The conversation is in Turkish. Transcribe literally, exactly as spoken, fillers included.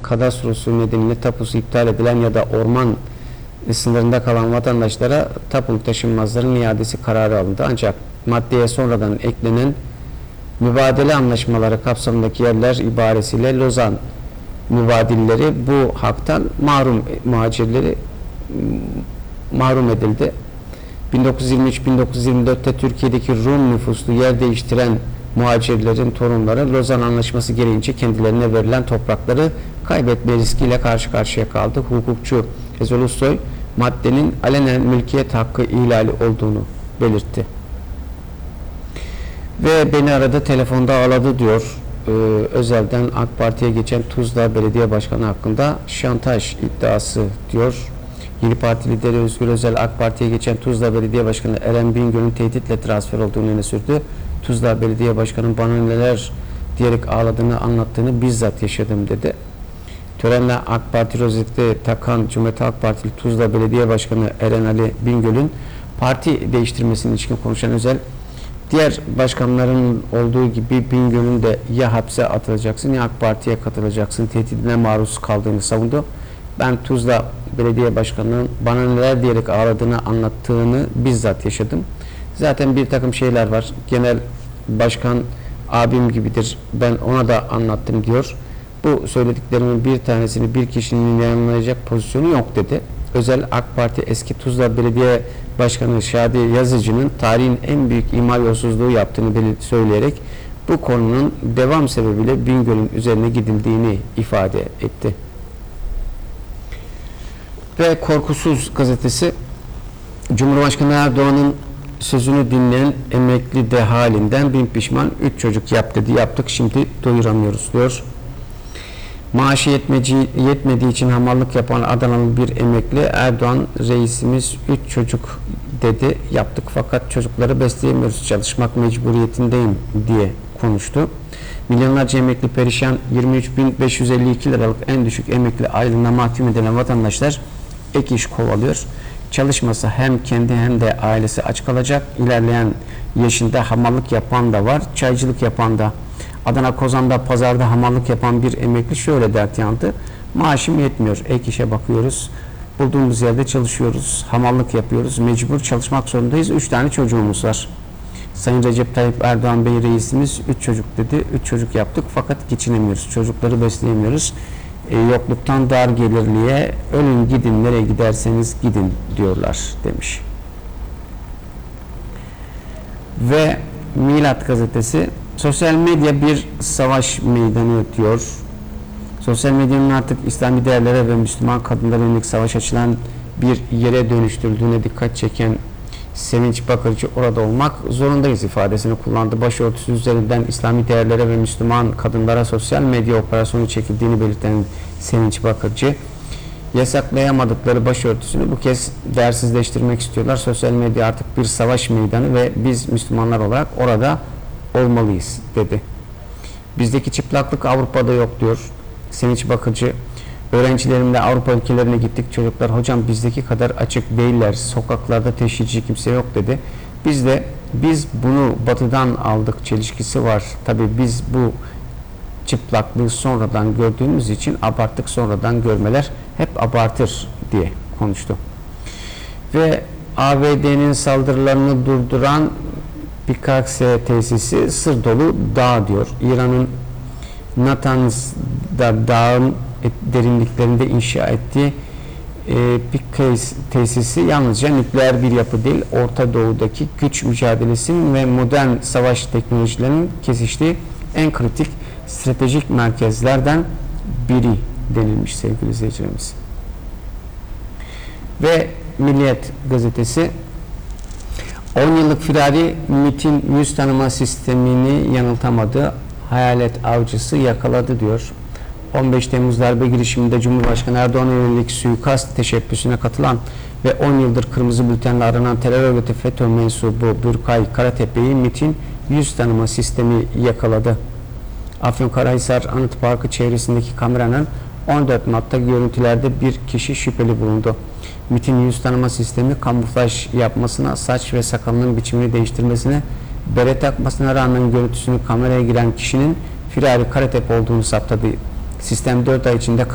kadastrosu nedeniyle tapusu iptal edilen ya da orman sınırında kalan vatandaşlara tapu taşınmazların iadesi kararı alındı. Ancak maddeye sonradan eklenen mübadele anlaşmaları kapsamındaki yerler ibaresiyle Lozan mübadilleri bu haktan mahrum muhacirleri mahrum edildi. bin dokuz yüz yirmi üç bin dokuz yüz yirmi dört'te Türkiye'deki Rum nüfuslu yer değiştiren muhacirlerin torunları Lozan Anlaşması gereğince kendilerine verilen toprakları kaybetme riskiyle karşı karşıya kaldı. Hukukçu Ezel Ulusoy maddenin alenen mülkiyet hakkı ihlali olduğunu belirtti. Ve beni arada telefonda ağladı diyor. Ee, Özel'den AK Parti'ye geçen Tuzla Belediye Başkanı hakkında şantaj iddiası diyor. Yeni Parti lideri Özgür Özel AK Parti'ye geçen Tuzla Belediye Başkanı Eren Bingöl'ün tehditle transfer olduğunu öne sürdü. Tuzla Belediye Başkanı'nın bana neler diyerek ağladığını anlattığını bizzat yaşadım dedi. Törenle AK Parti rozeti takan Cumhuriyet Halk Partili Tuzla Belediye Başkanı Eren Ali Bingöl'ün parti değiştirmesine ilişkin konuşan Özel, diğer başkanların olduğu gibi Bingöl'ün de ya hapse atılacaksın ya AK Parti'ye katılacaksın tehdidine maruz kaldığını savundu. Ben Tuzla Belediye Başkanı'nın bana neler diyerek ağladığını anlattığını bizzat yaşadım. Zaten bir takım şeyler var. Genel başkan abim gibidir. Ben ona da anlattım diyor. Bu söylediklerimin bir tanesini bir kişinin yanılacak pozisyonu yok dedi. Özel AK Parti eski Tuzla Belediye Başkanı Şadi Yazıcı'nın tarihin en büyük imar yolsuzluğu yaptığını söyleyerek bu konunun devam sebebiyle Bingöl'ün üzerine gidildiğini ifade etti. Ve Korkusuz gazetesi Cumhurbaşkanı Erdoğan'ın sözünü dinleyen emekli de halinden bin pişman, üç çocuk yap dedi, yaptık, şimdi doyuramıyoruz diyor. Maaşı yetmeci, yetmediği için hamallık yapan Adanalı bir emekli Erdoğan reisimiz üç çocuk dedi, yaptık fakat çocukları besleyemiyoruz, çalışmak mecburiyetindeyim diye konuştu. Milyonlarca emekli perişan, yirmi üç bin beş yüz elli iki liralık en düşük emekli aylığına mahkum edilen vatandaşlar ek iş kovalıyor. Çalışmasa hem kendi hem de ailesi aç kalacak. İlerleyen yaşında hamallık yapan da var, çaycılık yapan da. Adana Kozan'da pazarda hamallık yapan bir emekli şöyle dert yandı. Maaşım yetmiyor, ek işe bakıyoruz. Bulduğumuz yerde çalışıyoruz, hamallık yapıyoruz, mecbur çalışmak zorundayız. Üç tane çocuğumuz var. Sayın Recep Tayyip Erdoğan Bey reisimiz üç çocuk dedi. Üç çocuk yaptık fakat geçinemiyoruz. Çocukları besleyemiyoruz. E, yokluktan dar gelirliğe ölün gidin nereye giderseniz gidin diyorlar demiş. Ve Milat gazetesi sosyal medya bir savaş meydanı diyor. Sosyal medyanın artık İslami değerlere ve Müslüman kadınlara yönelik savaş açılan bir yere dönüştürüldüğüne dikkat çeken Sevinç Bakırcı orada olmak zorundayız ifadesini kullandı. Başörtüsü üzerinden İslami değerlere ve Müslüman kadınlara sosyal medya operasyonu çekildiğini belirten Sevinç Bakırcı, yasaklayamadıkları başörtüsünü bu kez değersizleştirmek istiyorlar. Sosyal medya artık bir savaş meydanı ve biz Müslümanlar olarak orada olmalıyız dedi. Bizdeki çıplaklık Avrupa'da yok diyor Sevinç Bakırcı. Öğrencilerimle Avrupa ülkelerine gittik. Çocuklar hocam bizdeki kadar açık değiller. Sokaklarda teşhirci kimse yok dedi. Biz de biz bunu batıdan aldık çelişkisi var. Tabii biz bu çıplaklığı sonradan gördüğümüz için abarttık, sonradan görmeler hep abartır diye konuştu. Ve A B D'nin saldırılarını durduran Pikakse tesisi sır dolu dağ diyor. İran'ın Natanz'da dağın derinliklerinde inşa ettiği e, Pikakse tesisi yalnızca nükleer bir yapı değil, Orta Doğu'daki güç mücadelesinin ve modern savaş teknolojilerinin kesiştiği en kritik stratejik merkezlerden biri denilmiş sevgili izleyicilerimiz. Ve Milliyet gazetesi on yıllık firari MİT'in yüz tanıma sistemini yanıltamadı, hayalet avcısı yakaladı diyor. on beş Temmuz darbe girişiminde Cumhurbaşkanı Erdoğan'a yönelik suikast teşebbüsüne katılan ve on yıldır kırmızı bültenle aranan terör örgütü FETÖ mensubu Burkay Karatepe'yi MİT'in yüz tanıma sistemi yakaladı. Afyonkarahisar Anıt Parkı çevresindeki kameranın on dört Mart'ta görüntülerde bir kişi şüpheli bulundu. MİT'in yüz tanıma sistemi kamuflaj yapmasına, saç ve sakalının biçimini değiştirmesine, bere takmasına rağmen görüntüsünü kameraya giren kişinin firari Karatepe olduğunu saptadı. Sistem dört ay içinde